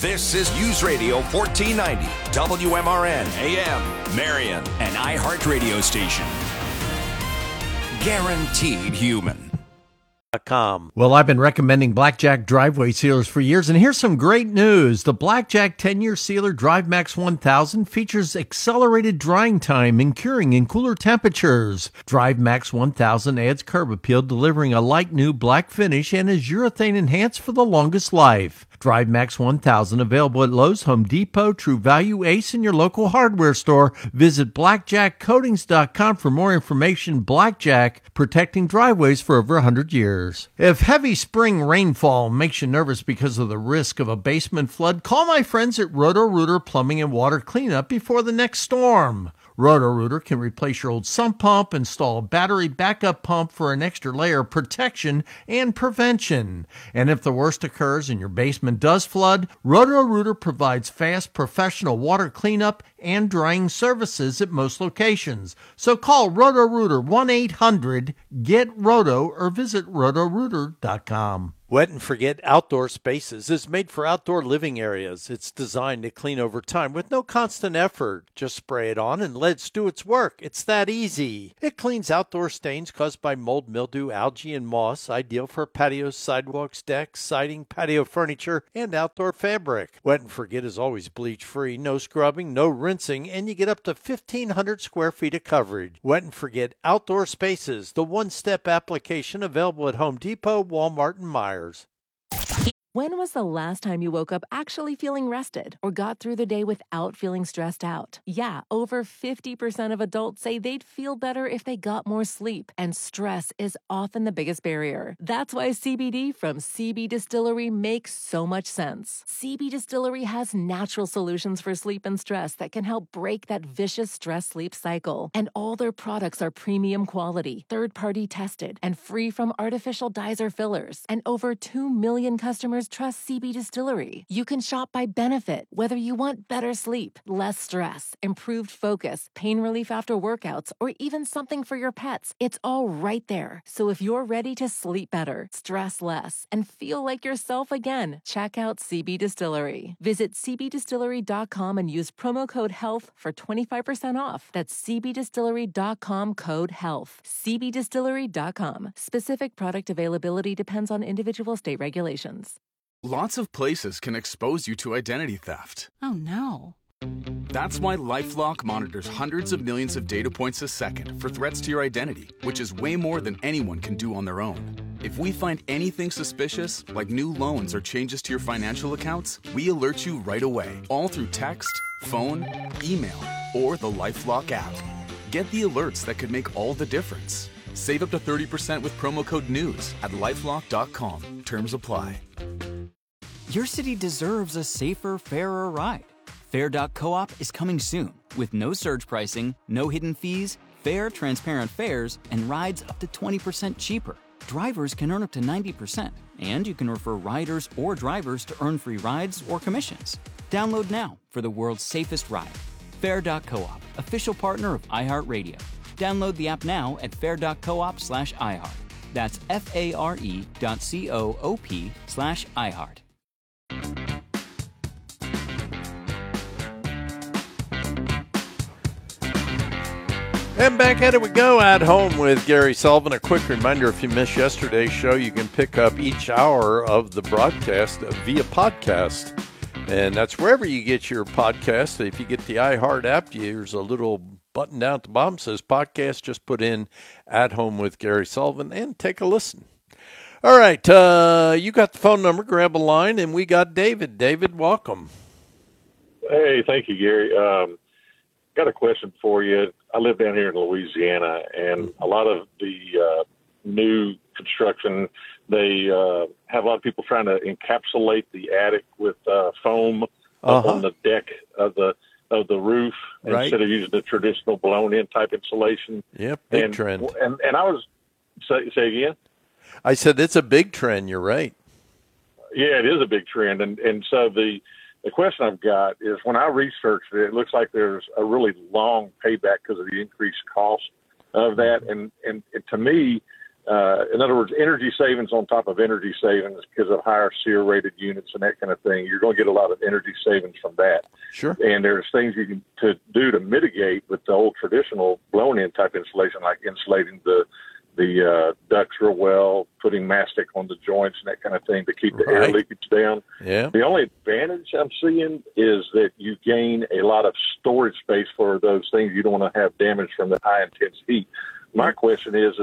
This is News Radio 1490, WMRN AM, Marion, an iHeartRadio station. Guaranteed human. Well, I've been recommending Blackjack driveway sealers for years, and here's some great news. The Blackjack 10-year sealer DriveMax 1000 features accelerated drying time and curing in cooler temperatures. DriveMax 1000 adds curb appeal, delivering a light new black finish, and is urethane enhanced for the longest life. DriveMax 1000 available at Lowe's, Home Depot, True Value, Ace, and your local hardware store. Visit blackjackcoatings.com for more information. Blackjack, protecting driveways for over 100 years. If heavy spring rainfall makes you nervous because of the risk of a basement flood, call my friends at Roto-Rooter Plumbing and Water Cleanup before the next storm. Roto-Rooter can replace your old sump pump, install a battery backup pump for an extra layer of protection and prevention. And if the worst occurs and your basement does flood, Roto-Rooter provides fast professional water cleanup and drying services at most locations. So call Roto-Rooter 1-800-GET-ROTO or visit rotorooter.com. Wet and Forget Outdoor Spaces is made for outdoor living areas. It's designed to clean over time with no constant effort. Just spray it on and let it do its work. It's that easy. It cleans outdoor stains caused by mold, mildew, algae, and moss, ideal for patios, sidewalks, decks, siding, patio furniture, and outdoor fabric. Wet and Forget is always bleach-free, no scrubbing, no rinsing, and you get up to 1,500 square feet of coverage. Wet and Forget Outdoor Spaces, the one-step application available at Home Depot, Walmart, and Meijer. When was the last time you woke up actually feeling rested or got through the day without feeling stressed out? Yeah, over 50% of adults say they'd feel better if they got more sleep, and stress is often the biggest barrier. That's why CBD from CB Distillery makes so much sense. CB Distillery has natural solutions for sleep and stress that can help break that vicious stress-sleep cycle. And all their products are premium quality, third-party tested, and free from artificial dyes or fillers. And over 2 million customers trust CB Distillery. You can shop by benefit, whether you want better sleep, less stress, improved focus, pain relief after workouts, or even something for your pets. It's all right there. So if you're ready to sleep better, stress less, and feel like yourself again, check out CB Distillery. Visit cbdistillery.com and use promo code HEALTH for 25% off. That's cbdistillery.com, code HEALTH. cbdistillery.com. Specific product availability depends on individual state regulations. Lots of places can expose you to identity theft. Oh, no. That's why LifeLock monitors hundreds of millions of data points a second for threats to your identity, which is way more than anyone can do on their own. If we find anything suspicious, like new loans or changes to your financial accounts, we alert you right away, all through text, phone, email, or the LifeLock app. Get the alerts that could make all the difference. Save up to 30% with promo code NEWS at LifeLock.com. Terms apply. Your city deserves a safer, fairer ride. Fair.coop is coming soon with no surge pricing, no hidden fees, fair, transparent fares, and rides up to 20% cheaper. Drivers can earn up to 90%, and you can refer riders or drivers to earn free rides or commissions. Download now for the world's safest ride. Fair.coop, official partner of iHeartRadio. Download the app now at fair.coop/iHeart. That's FARE.coop/iHeart. And back at it we go, At Home with Gary Sullivan. A quick reminder, if you missed yesterday's show, you can pick up each hour of the broadcast via podcast. And that's wherever you get your podcast. If you get the iHeart app, there's a little button down at the bottom that says podcast. Just put in At Home with Gary Sullivan and take a listen. All right, you got the phone number, grab a line, and we got David. David, welcome. Hey, thank you, Gary. Got a question for you. I live down here in Louisiana, and a lot of the new construction, they have a lot of people trying to encapsulate the attic with foam up on the deck of the roof instead of using the traditional blown-in type insulation. Yep, big trend. And I was say again. I said it's a big trend. You're right. Yeah, it is a big trend, and so the question I've got is, when I researched it, it looks like there's a really long payback because of the increased cost of that. And to me, in other words, energy savings on top of energy savings because of higher SEER rated units and that kind of thing. You're going to get a lot of energy savings from that. Sure. And there's things you can do to mitigate with the old traditional blown-in type insulation, like insulating the ducts real well, putting mastic on the joints and that kind of thing to keep the air leakage down. Yeah. The only advantage I'm seeing is that you gain a lot of storage space for those things. You don't want to have damage from the high intense heat. My question is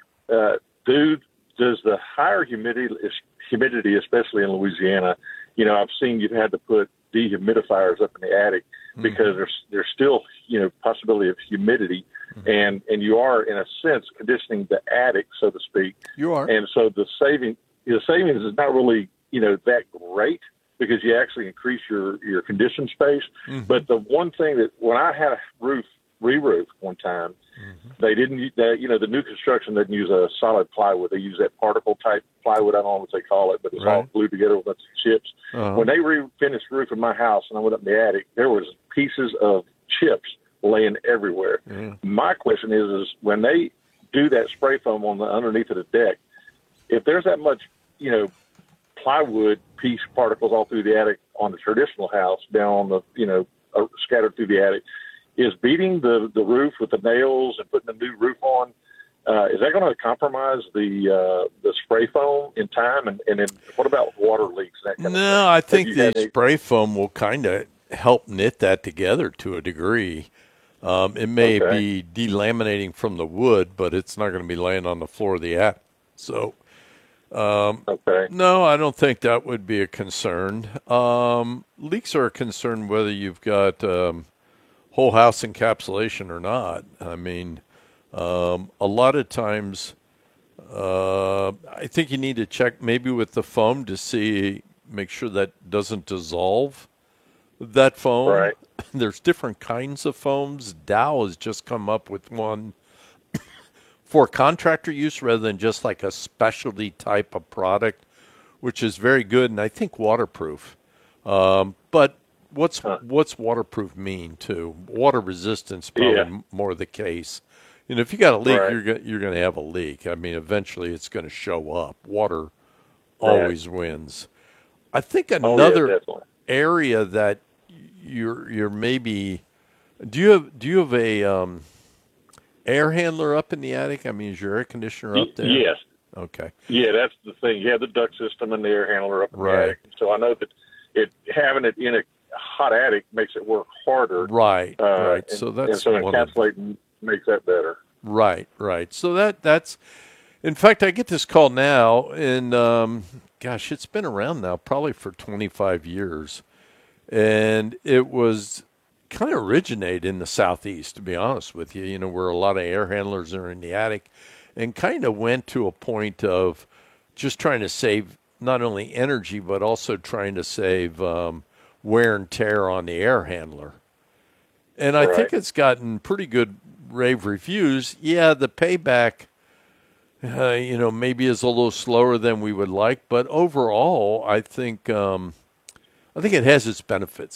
does the higher humidity, especially in Louisiana, I've seen you've had to put dehumidifiers up in the attic because there's still, possibility of humidity. And you are, in a sense, conditioning the attic, so to speak. You are. And so the savings is not really, that great because you actually increase your conditioned space. But the one thing that when I had a re-roof one time, they didn't, the new construction didn't use a solid plywood. They use that particle type plywood. I don't know what they call it, but it's all glued together with a bunch of chips. When they finished the roof of my house and I went up in the attic, there was pieces of chips laying everywhere. My question is when they do that spray foam on the underneath of the deck, if there's that much, plywood piece particles all through the attic on the traditional house, down on the, scattered through the attic, is beating the roof with the nails and putting a new roof on, is that going to compromise the spray foam in time? And then what about water leaks? And that kind of thing? I think the spray foam will kind of help knit that together to a degree. It may be delaminating from the wood, but it's not going to be laying on the floor of the attic. So, no, I don't think that would be a concern. Leaks are a concern whether you've got whole house encapsulation or not. I mean, a lot of times, I think you need to check maybe with the foam to make sure that doesn't dissolve that foam. Right. There's different kinds of foams. Dow has just come up with one for contractor use rather than just like a specialty type of product, which is very good and I think waterproof. But what's waterproof mean too? Water resistance probably more the case. If you got a leak, you're going to have a leak. I mean, eventually it's going to show up. Water always wins. I think another area that you're maybe do you have a air handler up in the attic? I mean, is your air conditioner up there? Yes. Okay. Yeah, that's the thing. You have the duct system and the air handler up in the attic. So I know that having it in a hot attic makes it work harder. Right. And, so that's and so encapsulating makes that better. Right. So that's. In fact, I get this call now, and it's been around now probably for 25 years. And it was kind of originated in the Southeast, to be honest with you, where a lot of air handlers are in the attic, and kind of went to a point of just trying to save not only energy, but also trying to save wear and tear on the air handler. And I think it's gotten pretty good rave reviews. Yeah, the payback, maybe is a little slower than we would like, but overall, I think it has its benefits.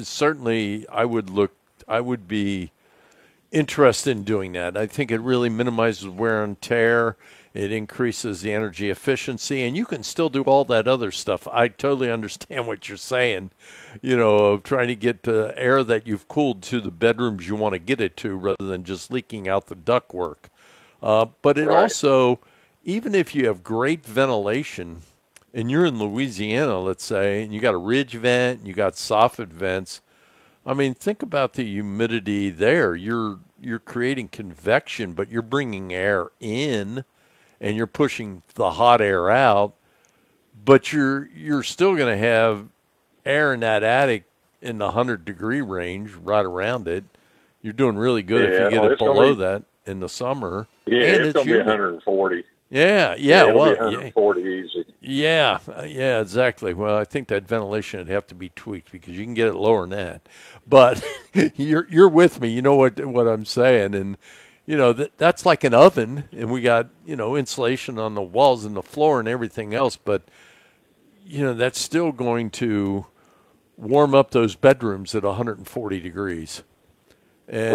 I would be interested in doing that. I think it really minimizes wear and tear. It increases the energy efficiency, and you can still do all that other stuff. I totally understand what you're saying, of trying to get the air that you've cooled to the bedrooms you want to get it to rather than just leaking out the ductwork. But it also, even if you have great ventilation, and you're in Louisiana, let's say, and you got a ridge vent, and you got soffit vents, I mean, think about the humidity there. You're creating convection, but you're bringing air in, and you're pushing the hot air out. But you're still going to have air in that attic in the 100-degree range, right around it. You're doing really good if you get it below that in the summer. Yeah, it's going to be 140. Yeah, well, 140 easy. Yeah, exactly. Well, I think that ventilation would have to be tweaked because you can get it lower than that. But you're with me. You know what I'm saying, and that's like an oven, and we got insulation on the walls and the floor and everything else. But that's still going to warm up those bedrooms at 140 degrees. And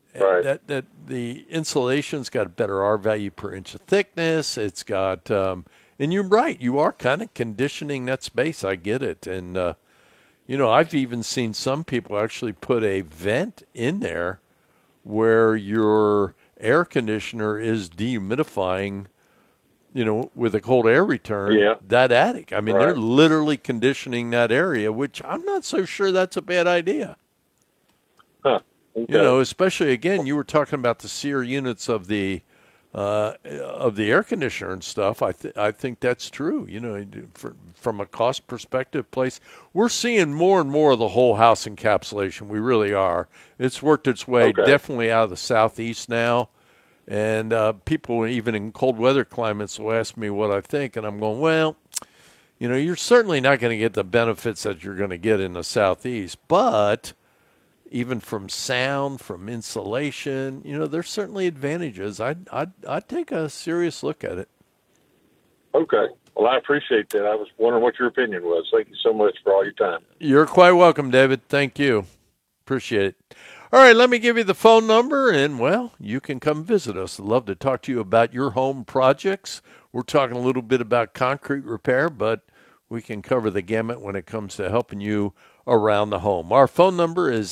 Right. That the insulation's got a better R value per inch of thickness. It's got, and you're right, you are kind of conditioning that space. I get it. And, I've even seen some people actually put a vent in there where your air conditioner is dehumidifying, with a cold air return, that attic. I mean, They're literally conditioning that area, which I'm not so sure that's a bad idea. Huh. Okay. Especially, again, you were talking about the SEER units of the air conditioner and stuff. I think that's true. From a cost perspective, we're seeing more and more of the whole house encapsulation. We really are. It's worked its way definitely out of the Southeast now. And people, even in cold weather climates, will ask me what I think. And I'm going, well, you're certainly not going to get the benefits that you're going to get in the Southeast. But even from sound, from insulation, there's certainly advantages. I'd take a serious look at it. Okay. Well, I appreciate that. I was wondering what your opinion was. Thank you so much for all your time. You're quite welcome, David. Thank you. Appreciate it. All right, let me give you the phone number, and, you can come visit us. I'd love to talk to you about your home projects. We're talking a little bit about concrete repair, but we can cover the gamut when it comes to helping you around the home. Our phone number is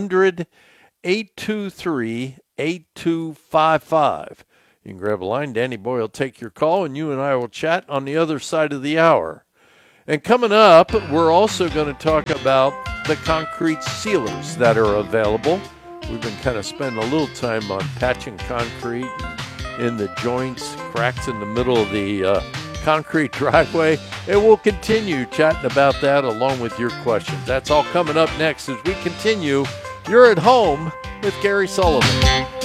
800-823-8255. You can grab a line. Danny Boy will take your call, and you and I will chat on the other side of the hour. And coming up, we're also going to talk about the concrete sealers that are available. We've been kind of spending a little time on patching concrete in the joints, cracks in the middle of the concrete driveway, and we'll continue chatting about that along with your questions. That's all coming up next as we continue. You're at home with Gary Sullivan.